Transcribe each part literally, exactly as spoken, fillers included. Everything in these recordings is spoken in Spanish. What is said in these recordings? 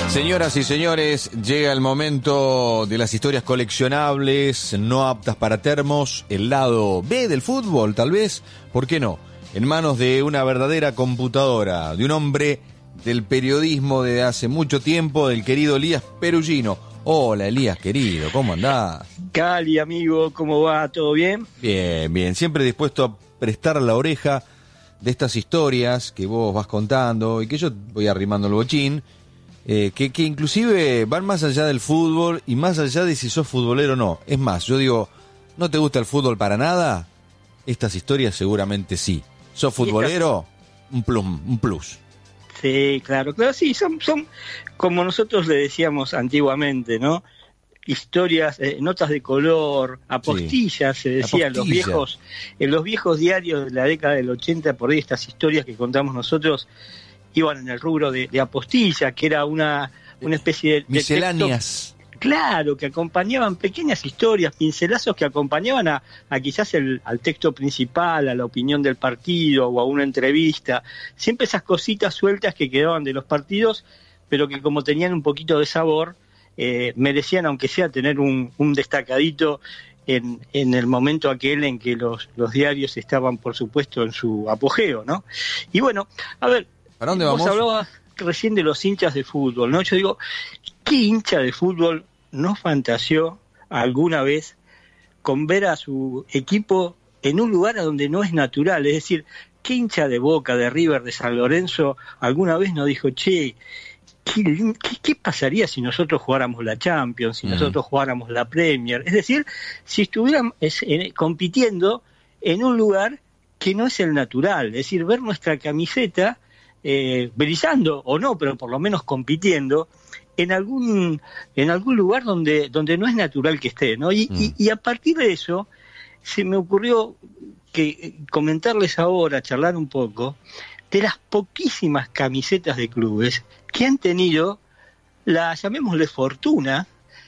Señoras y señores, llega el momento de las historias coleccionables, no aptas para termos, el lado B del fútbol, tal vez, ¿por qué no? En manos de una verdadera computadora, de un hombre del periodismo de hace mucho tiempo, del querido Elías Perugino. Hola Elías, querido, ¿cómo andás? Cali, amigo, ¿cómo va? ¿Todo bien? Bien, bien, siempre dispuesto a prestar la oreja de estas historias que vos vas contando y que yo voy arrimando el bochín. Eh, que, que inclusive van más allá del fútbol y más allá de si sos futbolero o no. Es más, yo digo, ¿no te gusta el fútbol para nada? Estas historias seguramente sí. ¿Sos futbolero? Un plus, un plus. Sí, claro, claro, sí, son, son como nosotros le decíamos antiguamente, ¿no? Historias, eh, notas de color, apostillas, sí. Se decía en los viejos, en los viejos diarios de la década del ochenta, por ahí estas historias que contamos nosotros iban en el rubro de, de apostilla, que era una, una especie de... Misceláneas. De texto, claro, que acompañaban pequeñas historias, pincelazos que acompañaban a, a quizás el, al texto principal, a la opinión del partido o a una entrevista. Siempre esas cositas sueltas que quedaban de los partidos, pero que como tenían un poquito de sabor, eh, merecían, aunque sea, tener un, un destacadito en, en el momento aquel en que los, los diarios estaban, por supuesto, en su apogeo, ¿no? Y bueno, a ver... ¿Para dónde vamos? Vos hablabas recién de los hinchas de fútbol, ¿no? Yo digo, ¿qué hincha de fútbol no fantaseó alguna vez con ver a su equipo en un lugar a donde no es natural? Es decir, ¿qué hincha de Boca, de River, de San Lorenzo alguna vez no dijo, che, ¿qué, qué, qué pasaría si nosotros jugáramos la Champions, si mm. nosotros jugáramos la Premier? Es decir, si estuvieran es, en, compitiendo en un lugar que no es el natural, es decir, ver nuestra camiseta Eh, brillando o no, pero por lo menos compitiendo en algún en algún lugar donde donde no es natural que esté, ¿no? Y, mm. y, y a partir de eso se me ocurrió que comentarles ahora, charlar un poco de las poquísimas camisetas de clubes que han tenido la, llamémosle, fortuna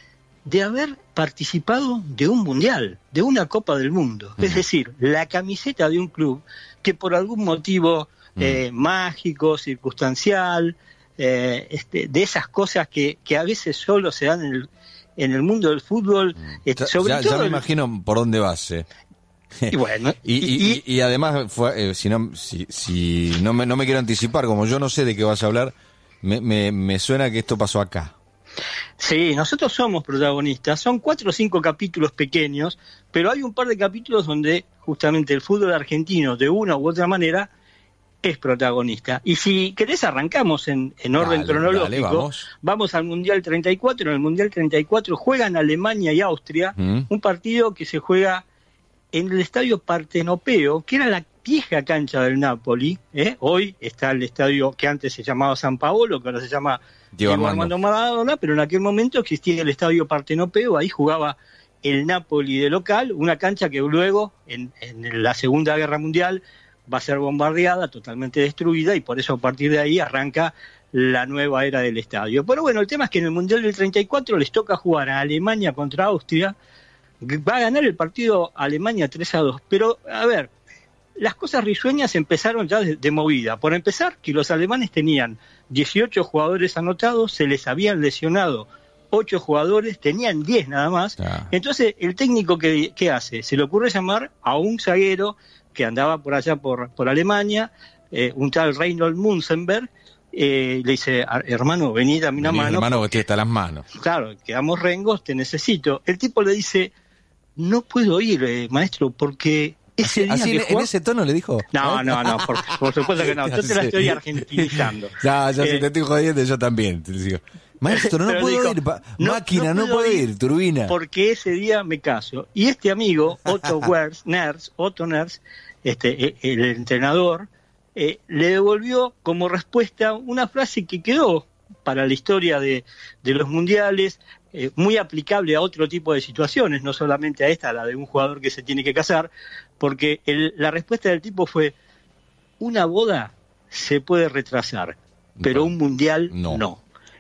de haber participado de un mundial, de una Copa del Mundo. Mm. Es decir, la camiseta de un club que por algún motivo Eh, mm. mágico, circunstancial, eh, este, de esas cosas que, que a veces solo se dan en el, en el mundo del fútbol. Mm. Eh, sobre ya, todo ya me el... imagino por dónde vas. Eh. Y bueno, y, y, y, y además, fue, eh, si, no, si, si no, me, no me quiero anticipar, como yo no sé de qué vas a hablar, me, me, me suena que esto pasó acá. Sí, nosotros somos protagonistas, son cuatro o cinco capítulos pequeños, pero hay un par de capítulos donde justamente el fútbol argentino, de una u otra manera, es protagonista. Y si querés arrancamos en, en orden dale, cronológico, dale, vamos. vamos al Mundial treinta y cuatro. En el Mundial treinta y cuatro juegan Alemania y Austria, mm. un partido que se juega en el estadio Partenopeo, que era la vieja cancha del Napoli, ¿eh? Hoy está el estadio que antes se llamaba San Paolo, que ahora se llama Diego Armando Maradona, pero en aquel momento existía el estadio Partenopeo, ahí jugaba el Napoli de local, una cancha que luego, en, en la Segunda Guerra Mundial, va a ser bombardeada, totalmente destruida, y por eso a partir de ahí arranca la nueva era del estadio. Pero bueno, el tema es que en el Mundial del treinta y cuatro les toca jugar a Alemania contra Austria, va a ganar el partido Alemania tres a dos, pero a ver, las cosas risueñas empezaron ya de, de movida. Por empezar, que los alemanes tenían dieciocho jugadores anotados, se les habían lesionado ocho jugadores, tenían diez nada más, ah. Entonces el técnico que, ¿qué hace? Se le ocurre llamar a un zaguero que andaba por allá por, por Alemania, eh, un tal Reinhold Münzenberg, eh, le dice, hermano, vení, dame una vení, mano. Hermano, que está las manos. Claro, quedamos rengos, te necesito. El tipo le dice, no puedo ir, eh, maestro, porque ese día ¿Así que en, jugó... en ese tono le dijo? No, no, no, por, por supuesto que no, yo te la estoy argentinizando. Ya, ya, eh, si te estoy jodiendo, yo también, te digo. Maestro, no puedo dijo, ir, pa- no, máquina, no, no puedo ir, ir, turbina. Porque ese día me caso. Y este amigo, Otto Wers, Ners, Otto Ners, este, el entrenador, eh, le devolvió como respuesta una frase que quedó para la historia de, de los mundiales, eh, muy aplicable a otro tipo de situaciones, no solamente a esta, la de un jugador que se tiene que casar, porque el, la respuesta del tipo fue, una boda se puede retrasar, pero un mundial no. no.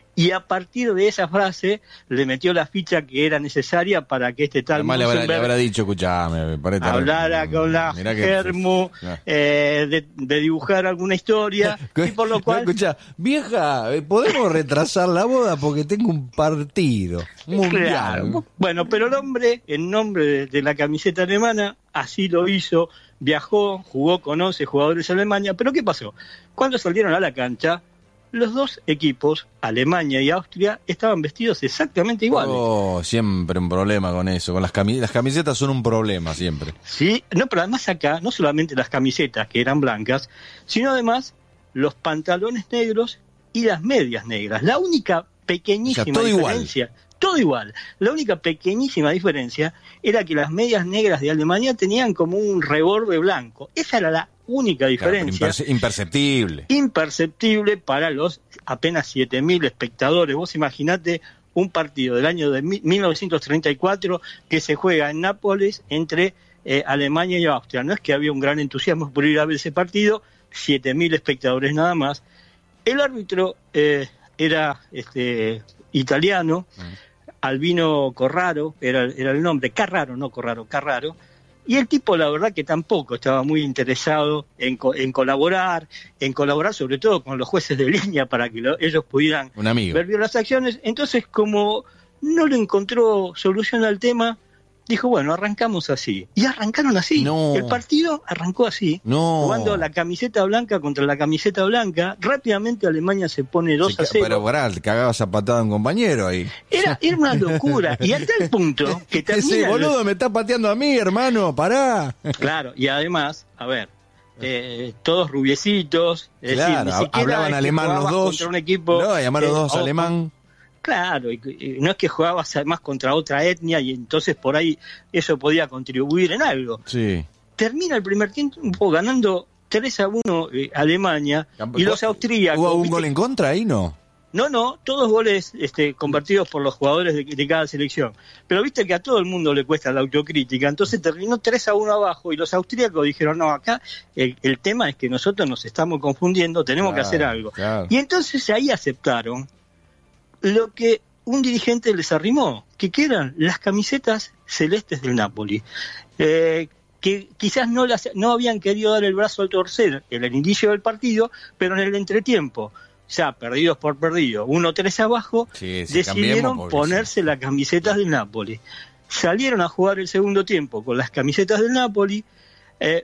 Y a partir de esa frase le metió la ficha que era necesaria para que este tal Además le habrá, le habrá dicho, escuchame, hablara con la germo que... eh, de, de dibujar alguna historia, y por lo cual... Escuchá, vieja, ¿podemos retrasar la boda? Porque tengo un partido mundial. Claro. Bueno, pero el hombre, en nombre de, de la camiseta alemana, así lo hizo, viajó, jugó con once jugadores de Alemania, pero ¿qué pasó? Cuando salieron a la cancha, los dos equipos, Alemania y Austria, estaban vestidos exactamente iguales. Oh, siempre un problema con eso. Con las, cami- las camisetas son un problema siempre. Sí, no, pero además acá, no solamente las camisetas, que eran blancas, sino además los pantalones negros y las medias negras. La única pequeñísima o sea, todo diferencia... Igual. Todo igual. La única pequeñísima diferencia era que las medias negras de Alemania tenían como un reborde blanco. Esa era la única diferencia. Claro, imperce- imperceptible. Imperceptible para los apenas siete mil espectadores. Vos imaginate un partido del año de mil novecientos treinta y cuatro que se juega en Nápoles entre eh, Alemania y Austria. No es que había un gran entusiasmo por ir a ver ese partido, siete mil espectadores nada más. El árbitro eh, era este italiano, mm. Albino Corraro, era, era el nombre, Carraro, no Corraro, Carraro, y el tipo la verdad que tampoco estaba muy interesado en, co- en colaborar, en colaborar sobre todo con los jueces de línea para que lo, ellos pudieran Un amigo. ver bien las acciones. Entonces, como no le encontró solución al tema, dijo, bueno, arrancamos así. Y arrancaron así. No. El partido arrancó así. No. Jugando la camiseta blanca contra la camiseta blanca. Rápidamente Alemania se pone dos Se, a cero. pero pará, te cagabas a patada a un compañero ahí. Era, era una locura. Y hasta el punto que termina... Ese boludo me está pateando a mí, hermano, pará. Claro, y además, a ver, eh, todos rubiecitos. Es claro, decir, ni siquiera hablaban es que alemán los jugabas dos. contra un equipo, No, llamaron eh, los dos o- alemán. Claro, y, y no es que jugabas además contra otra etnia y entonces por ahí eso podía contribuir en algo. Sí. Termina el primer tiempo ganando tres a uno eh, Alemania y los austríacos... ¿Hubo un ¿viste? gol en contra ahí, no? No, no, todos goles este, convertidos por los jugadores de, de cada selección. Pero viste que a todo el mundo le cuesta la autocrítica. Entonces terminó tres a uno abajo y los austríacos dijeron, no, acá el, el tema es que nosotros nos estamos confundiendo, tenemos Claro, que hacer algo. claro. Y entonces ahí aceptaron lo que un dirigente les arrimó, que, que eran las camisetas celestes del Napoli. Eh, que quizás no, las, no habían querido dar el brazo al torcer en el inicio del partido, pero en el entretiempo, ya perdidos por perdido, uno tres abajo, Sí, sí, decidieron cambiemos, ponerse sí. las camisetas del Napoli. Salieron a jugar el segundo tiempo con las camisetas del Napoli, eh,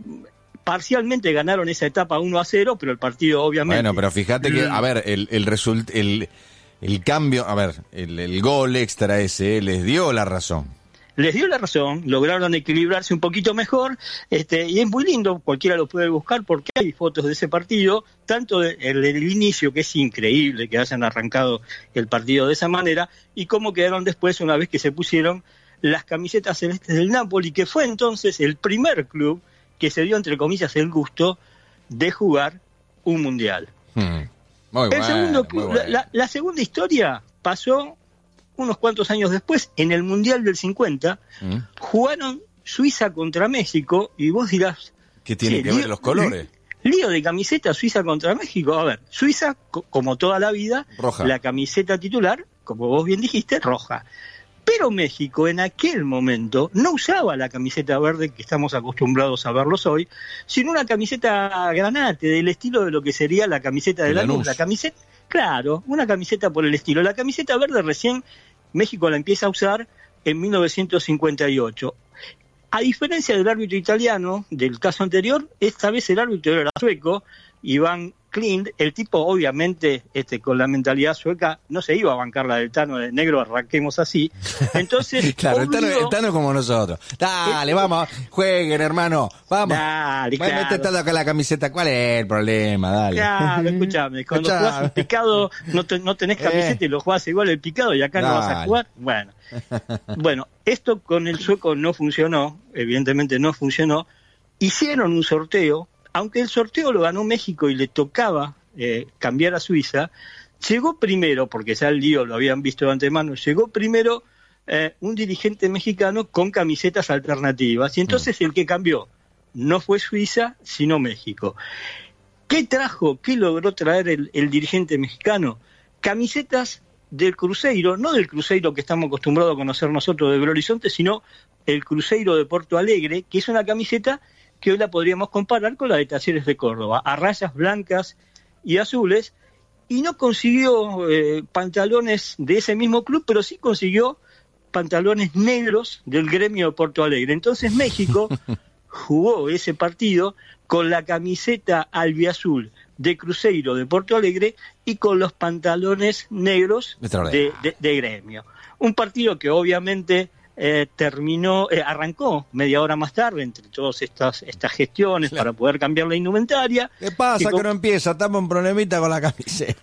parcialmente ganaron esa etapa uno a cero, pero el partido obviamente... Bueno, pero fíjate que, a ver, el, el result, el, el cambio, a ver, el, el gol extra ese les dio la razón. Les dio la razón, lograron equilibrarse un poquito mejor, este, y es muy lindo, cualquiera lo puede buscar porque hay fotos de ese partido, tanto del de, de inicio, que es increíble que hayan arrancado el partido de esa manera, y cómo quedaron después una vez que se pusieron las camisetas celestes del Napoli, que fue entonces el primer club que se dio, entre comillas, el gusto de jugar un mundial. Hmm. Muy el bueno, segundo, muy bueno. la, la, la segunda historia pasó unos cuantos años después, en el Mundial del cincuenta, ¿Mm? jugaron Suiza contra México, y vos dirás... ¿Qué tiene sí, que lío, ver los colores? Lío de camiseta Suiza contra México. A ver, Suiza, co- como toda la vida, Roja. la camiseta titular, como vos bien dijiste, roja. Pero México en aquel momento no usaba la camiseta verde que estamos acostumbrados a verlos hoy, sino una camiseta granate, del estilo de lo que sería la camiseta de De Lanús. Lanús. La camiseta, claro, una camiseta por el estilo. La camiseta verde recién México la empieza a usar en mil novecientos cincuenta y ocho. A diferencia del árbitro italiano, del caso anterior, esta vez el árbitro era sueco, Iván Klint. El tipo, obviamente, este, con la mentalidad sueca, no se iba a bancar la del Tano de negro, arranquemos así. Entonces, Claro, el Tano, obligó- el Tano como nosotros. Dale, vamos, jueguen, hermano. Vamos. Dale, Bueno, claro. mete todo acá la camiseta. ¿Cuál es el problema? Dale. Claro, escúchame, cuando Escuchame. jugás un picado no, te- no tenés camiseta Eh. y lo jugás igual el picado y acá no vas a Dale. jugar. Bueno, bueno, esto con el sueco no funcionó, evidentemente no funcionó. Hicieron un sorteo, aunque el sorteo lo ganó México y le tocaba eh, cambiar a Suiza, llegó primero, porque ya el lío lo habían visto de antemano, llegó primero eh, un dirigente mexicano con camisetas alternativas, y entonces el que cambió no fue Suiza, sino México. ¿Qué trajo, qué logró traer el, el dirigente mexicano? camisetas del Cruzeiro, no del Cruzeiro que estamos acostumbrados a conocer nosotros de Belo Horizonte, sino el Cruzeiro de Porto Alegre, que es una camiseta que hoy la podríamos comparar con la de Talleres de Córdoba, a rayas blancas y azules, y no consiguió eh, pantalones de ese mismo club, pero sí consiguió pantalones negros del Gremio de Porto Alegre. Entonces México jugó ese partido con la camiseta albiazul de Cruzeiro de Porto Alegre y con los pantalones negros de, de, de Gremio. Un partido que obviamente eh, terminó, eh, arrancó media hora más tarde entre todas estas, estas gestiones claro. para poder cambiar la indumentaria. ¿Qué pasa que, con... que no empieza? Estamos en problemita con la camiseta.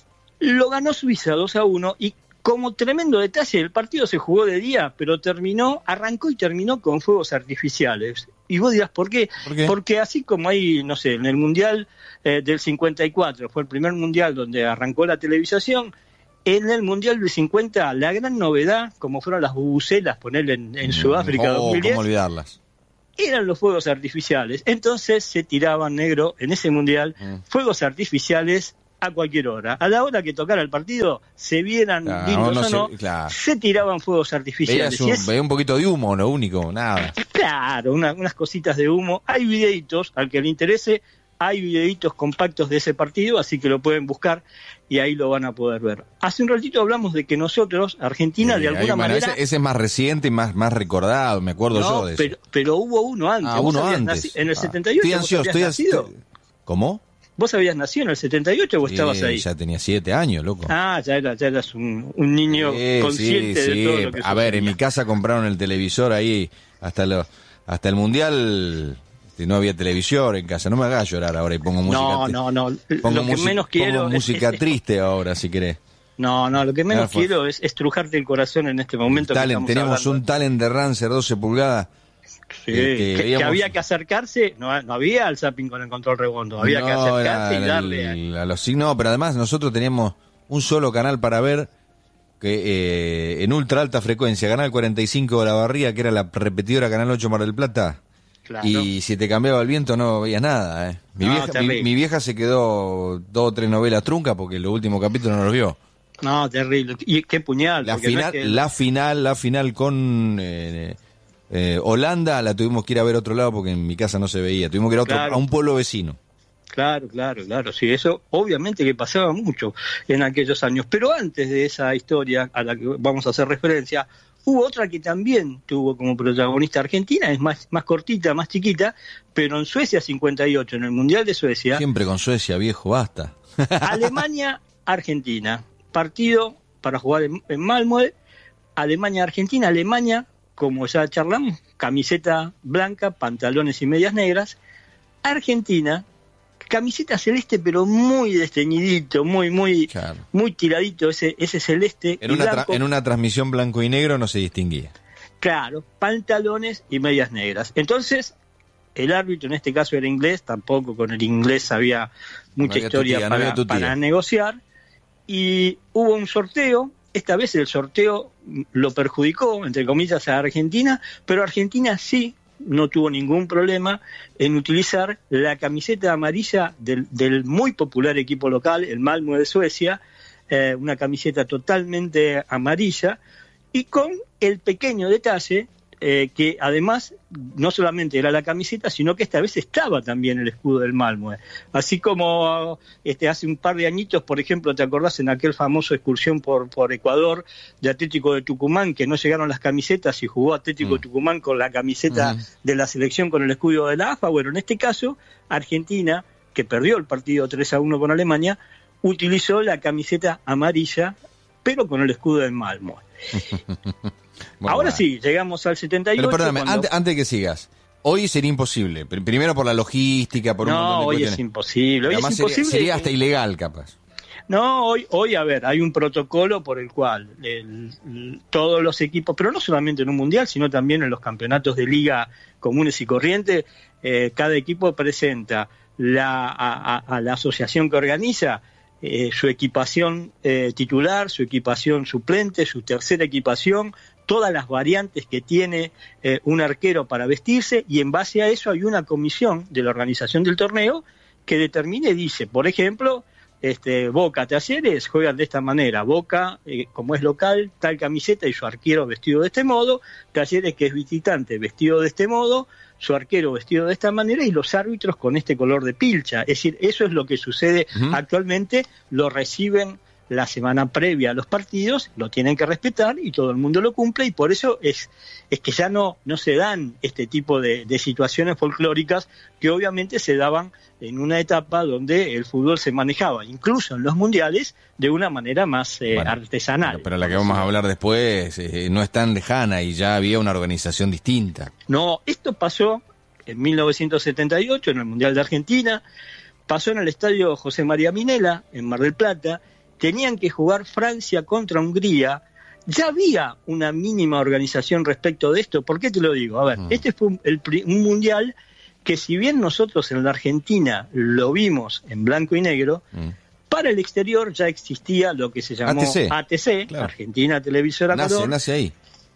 Lo ganó Suiza dos a uno y como tremendo detalle, el partido se jugó de día, pero terminó, arrancó y terminó con fuegos artificiales. Y vos dirás, ¿por qué? ¿Por qué? Porque así como hay, no sé, en el Mundial eh, del cincuenta y cuatro, fue el primer Mundial donde arrancó la televisación, en el Mundial del cincuenta, la gran novedad, como fueron las bubucelas, ponerle en, en Sudáfrica oh, dos mil diez, ¿cómo olvidarlas? Eran los fuegos artificiales. Entonces se tiraban, negro, en ese Mundial, mm. fuegos artificiales a cualquier hora. A la hora que tocara el partido, se vieran claro, lindos no, no o no, se, claro. se tiraban fuegos artificiales. Un, es, veía un poquito de humo, lo único, nada. Claro, una, unas cositas de humo. Hay videitos, al que le interese, hay videitos compactos de ese partido, así que lo pueden buscar y ahí lo van a poder ver. Hace un ratito hablamos de que nosotros, Argentina, sí, de alguna hay, manera... Ese, ese es más reciente y más, más recordado, me acuerdo no, yo de pero, eso. Pero hubo uno antes. Ah, uno antes. Naci- en el ah. setenta y ocho, estoy ansioso, estoy nacido. ¿Cómo? ¿Vos habías nacido en el setenta y ocho o sí, estabas ahí? Ya tenía siete años, loco. Ah, ya, era, ya eras un, un niño sí, consciente sí, de sí. todo lo que A sucedía. ver, en mi casa compraron el televisor ahí, hasta lo, hasta el Mundial no había televisor en casa. No me hagas llorar ahora y pongo música No, tri- no, no. Pongo lo que musi- menos quiero pongo música es... triste ahora, si querés. No, no, lo que menos ah, fue... quiero es estrujarte el corazón en este momento. Talent, que teníamos hablando. un Talent de Rancer doce pulgadas. Sí, que, que, veíamos... que había que acercarse, no, no había el zapping con el control redondo, había no, que acercarse era, y darle el, a... a los signos, pero además nosotros teníamos un solo canal para ver que eh, en ultra alta frecuencia, Canal cuarenta y cinco de la Barría, que era la repetidora Canal ocho Mar del Plata, claro. Y si te cambiaba el viento no veías nada. Eh. Mi, no, vieja, mi, mi vieja se quedó dos o tres novelas truncas porque el último capítulo no los vio. No, terrible. Y qué puñal. La final, no es que... la final, la final con... Eh, Eh, Holanda la tuvimos que ir a ver a otro lado porque en mi casa no se veía, tuvimos que ir a, otro, claro. a un pueblo vecino. Claro, claro, claro, sí, eso obviamente que pasaba mucho en aquellos años, pero antes de esa historia a la que vamos a hacer referencia, hubo otra que también tuvo como protagonista Argentina, es más, más cortita, más chiquita, pero en Suecia cincuenta y ocho, en el Mundial de Suecia. Siempre con Suecia, viejo, basta. Alemania-Argentina, partido para jugar en, en Malmö, Alemania-Argentina, Alemania... como ya charlamos, camiseta blanca, pantalones y medias negras. Argentina, camiseta celeste, pero muy desteñidito, muy, muy, claro. muy tiradito ese, ese celeste. En y una, blanco. Tra- en una transmisión blanco y negro no se distinguía. Claro, pantalones y medias negras. Entonces, el árbitro, en este caso era inglés, tampoco con el inglés había mucha no historia tía, para, no para negociar. Y hubo un sorteo. Esta vez el sorteo lo perjudicó, entre comillas, a Argentina, pero Argentina sí no tuvo ningún problema en utilizar la camiseta amarilla del, del muy popular equipo local, el Malmö de Suecia, eh, una camiseta totalmente amarilla, y con el pequeño detalle eh, que además no solamente era la camiseta, sino que esta vez estaba también el escudo del Malmö. Así como este hace un par de añitos, por ejemplo, ¿te acordás en aquel famoso excursión por, por Ecuador de Atlético de Tucumán, que no llegaron las camisetas y jugó Atlético mm. de Tucumán con la camiseta mm. de la selección con el escudo de la A F A? Bueno, en este caso, Argentina, que perdió el partido tres a uno con Alemania, utilizó la camiseta amarilla, pero con el escudo del Malmö. Bueno, ahora sí, llegamos al setenta y ocho. Pero perdóname, cuando... antes, antes que sigas, hoy sería imposible. Primero por la logística, por un no, montón de hoy cuestiones. es imposible. Hoy Además es imposible. Sería, sería hasta ilegal, capaz. No, hoy, hoy, a ver, hay un protocolo por el cual el, el, todos los equipos, pero no solamente en un mundial, sino también en los campeonatos de liga comunes y corrientes, eh, cada equipo presenta la, a, a, a la asociación que organiza eh, su equipación eh, titular, su equipación suplente, su tercera equipación, todas las variantes que tiene eh, un arquero para vestirse, y en base a eso hay una comisión de la organización del torneo que determina y dice, por ejemplo, este, Boca, Talleres juegan de esta manera. Boca, eh, como es local, tal camiseta y su arquero vestido de este modo. Talleres, que es visitante, vestido de este modo, su arquero vestido de esta manera, y los árbitros con este color de pilcha. Es decir, eso es lo que sucede uh-huh. actualmente. Lo reciben la semana previa a los partidos, lo tienen que respetar y todo el mundo lo cumple, y por eso es, es que ya no, no se dan este tipo de, de situaciones folclóricas que obviamente se daban en una etapa donde el fútbol se manejaba, incluso en los mundiales, de una manera más eh, bueno, artesanal. Pero, pero la que vamos a hablar después eh, no es tan lejana y ya había una organización distinta. No, esto pasó en mil novecientos setenta y ocho en el Mundial de Argentina, pasó en el estadio José María Minella, en Mar del Plata. Tenían que jugar Francia contra Hungría. Ya había una mínima organización respecto de esto. ¿Por qué te lo digo? A ver, mm. este fue un, el, un mundial que, si bien nosotros en la Argentina lo vimos en blanco y negro, mm. para el exterior ya existía lo que se llamó A T C, A T C claro. Argentina Televisora nace, Color. Nace ahí.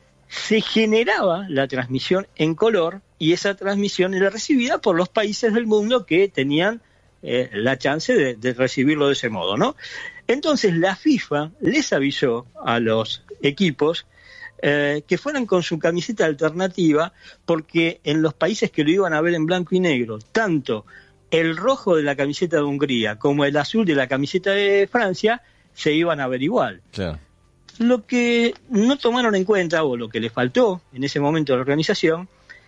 Se generaba la transmisión en color, y esa transmisión era recibida por los países del mundo que tenían eh, la chance de, de recibirlo de ese modo, ¿no? Entonces la FIFA les avisó a los equipos eh, que fueran con su camiseta alternativa, porque en los países que lo iban a ver en blanco y negro, tanto el rojo de la camiseta de Hungría como el azul de la camiseta de Francia se iban a ver igual. Claro. Lo que no tomaron en cuenta, o lo que les faltó en ese momento a la organización,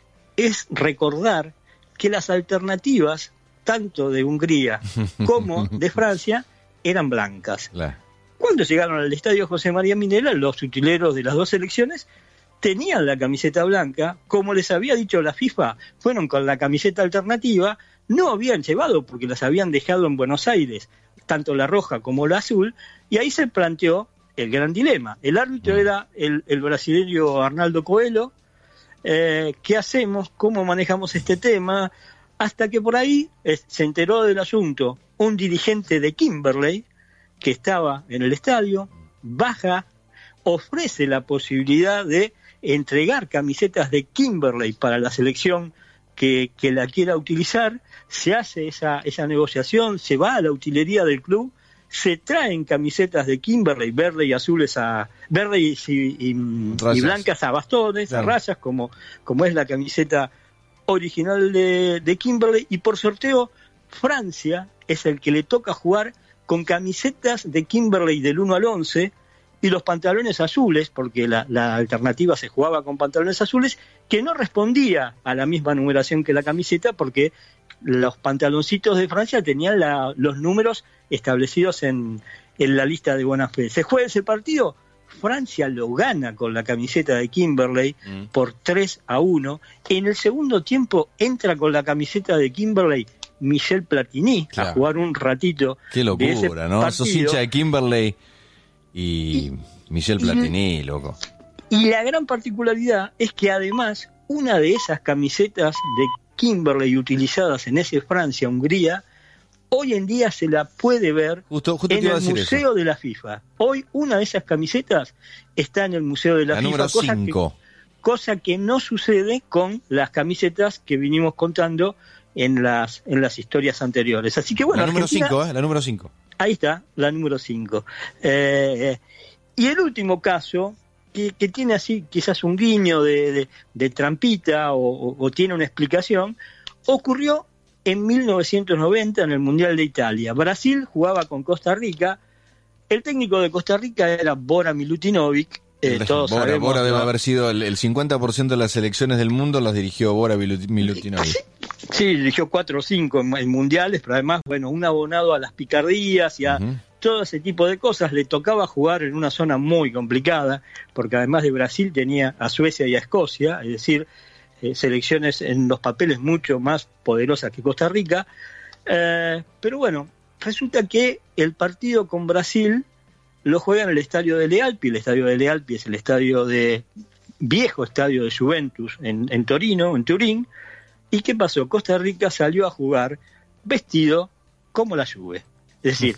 es recordar que las alternativas, tanto de Hungría como de Francia, eran blancas. La. Cuando llegaron al estadio José María Minella, los utileros de las dos selecciones tenían la camiseta blanca. Como les había dicho la FIFA, fueron con la camiseta alternativa, no habían llevado, porque las habían dejado en Buenos Aires, tanto la roja como la azul, y ahí se planteó el gran dilema. El árbitro mm. era el, el brasileño Arnaldo Coelho. Eh, ¿Qué hacemos? ¿Cómo manejamos este tema? Hasta que por ahí eh, se enteró del asunto un dirigente de Kimberley que estaba en el estadio, baja, ofrece la posibilidad de entregar camisetas de Kimberley para la selección que, que la quiera utilizar. Se hace esa, esa negociación, se va a la utilería del club, se traen camisetas de Kimberley, verde y azules a verde y, y, y blancas a bastones, claro. a rayas, como, como es la camiseta original de, de Kimberley, y por sorteo Francia es el que le toca jugar con camisetas de Kimberley del uno al once y los pantalones azules, porque la, la alternativa se jugaba con pantalones azules, que no respondía a la misma numeración que la camiseta, porque los pantaloncitos de Francia tenían la, los números establecidos en, en la lista de buena fe. Se juega ese partido, Francia lo gana con la camiseta de Kimberley mm. por tres a uno. En el segundo tiempo entra con la camiseta de Kimberley Michel Platini, claro. a jugar un ratito. Qué locura, ¿no? Sos hincha de Kimberley y, y Michel Platini, y, loco. Y la gran particularidad es que además una de esas camisetas de Kimberley utilizadas en ese Francia-Hungría, hoy en día se la puede ver justo, justo en el Museo eso. de la FIFA. Hoy una de esas camisetas está en el Museo de la, la FIFA, número cosa cinco. Que, cosa que no sucede con las camisetas que vinimos contando en las en las historias anteriores. Así que bueno, la número cinco, ¿eh? La número cinco. Ahí está, la número cinco. Eh, y el último caso, que, que tiene así quizás un guiño de, de, de trampita o, o, o tiene una explicación, ocurrió en mil novecientos noventa en el Mundial de Italia. Brasil jugaba con Costa Rica. El técnico de Costa Rica era Bora Milutinovic. Eh, todos Bora, sabemos, Bora ¿no? debe haber sido el, el cincuenta por ciento de las selecciones del mundo las dirigió Bora Milutinovic. Sí, sí, dirigió cuatro o cinco en, en mundiales, pero además, bueno, un abonado a las picardías y a uh-huh. todo ese tipo de cosas. Le tocaba jugar en una zona muy complicada, porque además de Brasil tenía a Suecia y a Escocia, es decir, eh, selecciones en los papeles mucho más poderosas que Costa Rica. Eh, pero bueno, resulta que el partido con Brasil lo juega en el estadio de Lealpi. El estadio de Lealpi es el estadio de viejo estadio de Juventus en, en Torino, en Turín. ¿Y qué pasó? Costa Rica salió a jugar vestido como la Juve. Es decir,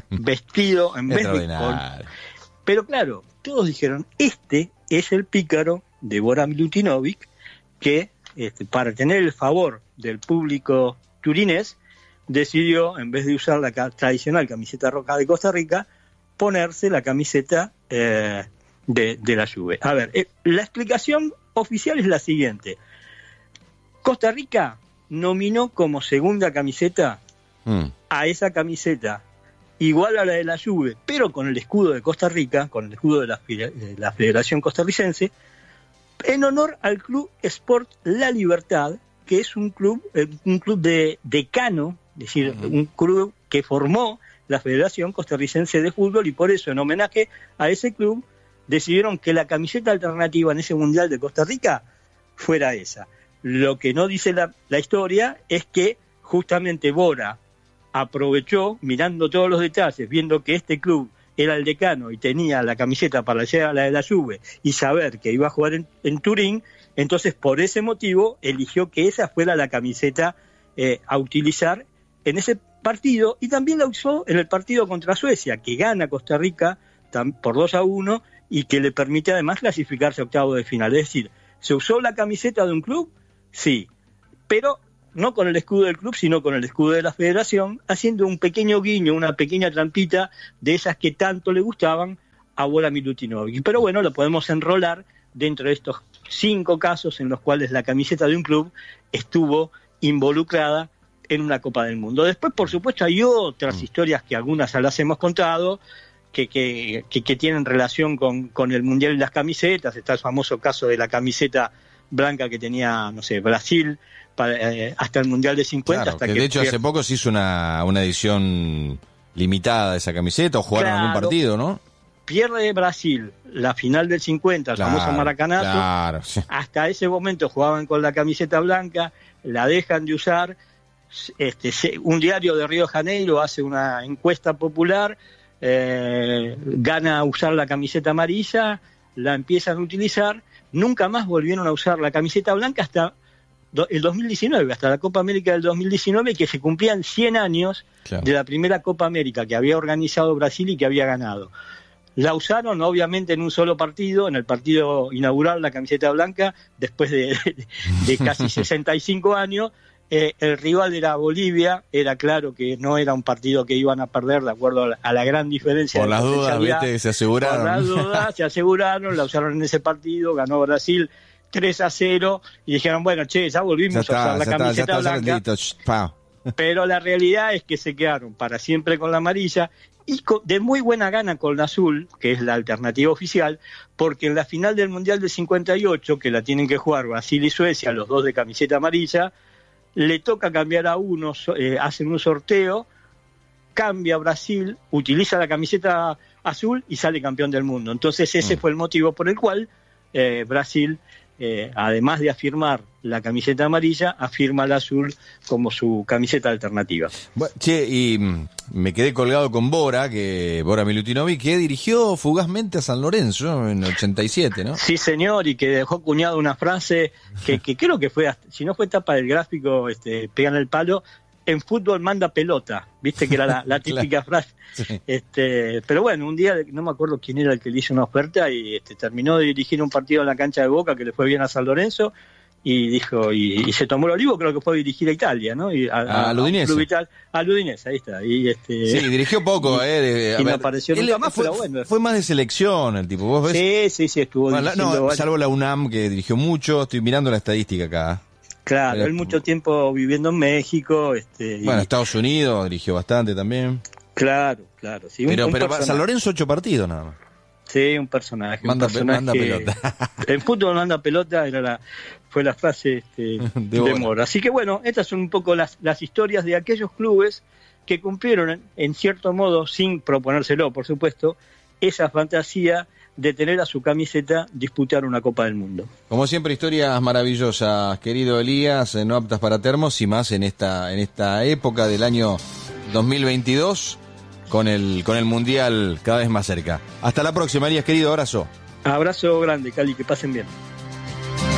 vestido en vez de con... Pero claro, todos dijeron, este es el pícaro de Bora Milutinovic, que este, para tener el favor del público turinés, decidió, en vez de usar la ca- tradicional camiseta roja de Costa Rica, ponerse la camiseta eh, de, de la Juve. A ver, eh, la explicación oficial es la siguiente. Costa Rica nominó como segunda camiseta mm. a esa camiseta igual a la de la Juve, pero con el escudo de Costa Rica, con el escudo de la, de la Federación Costarricense, en honor al Club Sport La Libertad, que es un club, un club de decano, es decir, uh-huh. un club que formó la Federación Costarricense de Fútbol, y por eso, en homenaje a ese club, decidieron que la camiseta alternativa en ese Mundial de Costa Rica fuera esa. Lo que no dice la, la historia es que justamente Bora aprovechó, mirando todos los detalles, viendo que este club era el decano y tenía la camiseta para llegar a la de la Juve y saber que iba a jugar en, en Turín, entonces por ese motivo eligió que esa fuera la camiseta eh, a utilizar en ese partido, y también la usó en el partido contra Suecia, que gana Costa Rica tam, por dos a uno y que le permite además clasificarse a octavos de final. Es decir, ¿se usó la camiseta de un club? Sí, pero no con el escudo del club, sino con el escudo de la federación, haciendo un pequeño guiño, una pequeña trampita de esas que tanto le gustaban a Bora Milutinovic. Pero bueno, lo podemos enrolar dentro de estos cinco casos en los cuales la camiseta de un club estuvo involucrada en una Copa del Mundo. Después, por supuesto, hay otras historias que algunas ya las hemos contado, que, que, que, que tienen relación con, con el Mundial y las camisetas. Está el famoso caso de la camiseta blanca que tenía, no sé, Brasil, para, eh, hasta el Mundial de cincuenta. Claro, hasta que que de hecho hace poco se hizo una, una edición limitada de esa camiseta, o jugaron claro, algún partido, ¿no? Pierde Brasil la final del cincuenta, el claro, famoso Maracanazo. Claro, sí. Hasta ese momento jugaban con la camiseta blanca, la dejan de usar. Este, un diario de Río de Janeiro hace una encuesta popular, eh, gana a usar la camiseta amarilla, la empiezan a utilizar. Nunca más volvieron a usar la camiseta blanca hasta el dos mil diecinueve, hasta la Copa América del dos mil diecinueve, que se cumplían cien años claro. de la primera Copa América que había organizado Brasil y que había ganado. La usaron obviamente en un solo partido, en el partido inaugural, la camiseta blanca, después de, de, de casi sesenta y cinco años. Eh, el rival era Bolivia, era claro que no era un partido que iban a perder, de acuerdo a la, a la gran diferencia. Por de las dudas, viste, se aseguraron. Por las dudas, se aseguraron, la usaron en ese partido, ganó Brasil tres a cero, y dijeron, bueno, che, ya volvimos ya está, a usar la camiseta está, blanca, está, pero la realidad es que se quedaron para siempre con la amarilla, y con, de muy buena gana con la azul, que es la alternativa oficial, porque en la final del Mundial del cincuenta y ocho, que la tienen que jugar Brasil y Suecia, los dos de camiseta amarilla, le toca cambiar a uno, eh, hacen un sorteo, cambia Brasil, utiliza la camiseta azul y sale campeón del mundo. Entonces ese mm. fue el motivo por el cual eh, Brasil, eh, además de afirmar la camiseta amarilla, afirma la azul como su camiseta alternativa. Bueno, che, y me quedé colgado con Bora, que Bora Milutinovic, que dirigió fugazmente a San Lorenzo en ochenta y siete, ¿no? Sí, señor, y que dejó cuñado una frase que, que creo que fue, si no fue tapa del gráfico, este, pegan el palo, en fútbol manda pelota, viste que era la, la típica claro. frase. Sí. Este, pero bueno, un día, no me acuerdo quién era el que le hizo una oferta, y este, terminó de dirigir un partido en la cancha de Boca que le fue bien a San Lorenzo, y dijo, y, y se tomó el olivo, creo que fue a dirigir a Italia, ¿no? Y a, a, a Ludinese. A Ludinese, ahí está. Y este, sí, dirigió poco, y, eh. De, y ver, no apareció nunca más, fue, pero bueno. Fue más de selección el tipo, ¿vos ves? Sí, sí, sí, estuvo bueno, dirigiendo. No, salvo la UNAM, que dirigió mucho, estoy mirando la estadística acá. Claro, Era, él mucho tiempo viviendo en México. Este, bueno, y... Estados Unidos, dirigió bastante también. Claro, claro. Sí, pero un, un pero San Lorenzo, ocho partidos nada más. Sí, un personaje. Manda, un personaje manda pelota. En fútbol manda pelota, era la, fue la frase este, de, de Mora. Así que bueno, estas son un poco las, las historias de aquellos clubes que cumplieron, en, en cierto modo, sin proponérselo, por supuesto, esa fantasía de tener a su camiseta disputar una Copa del Mundo. Como siempre, historias maravillosas, querido Elías, no aptas para termos, y más en esta, en esta época del año dos mil veintidós, con el, con el Mundial cada vez más cerca. Hasta la próxima, Elías, querido, abrazo. Abrazo grande, Cali, que pasen bien.